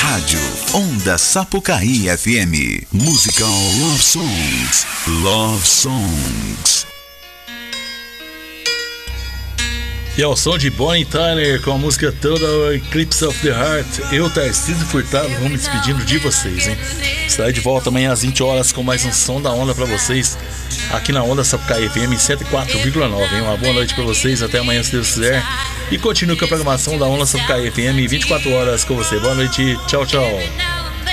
Rádio Onda Sapucaí FM. Musical Love Songs. Love Songs. E ao som de Bonnie Tyler com a música Total Eclipse of the Heart, eu, Tarcísio Furtado, vou me despedindo de vocês, hein? Estarei de volta amanhã às 20 horas com mais um Som da Onda pra vocês, aqui na Onda Sapucaí FM 104,9, hein? Uma boa noite pra vocês, até amanhã se Deus quiser. E continue com a programação da Onda Sapucaí FM 24 horas com você. Boa noite, tchau, tchau.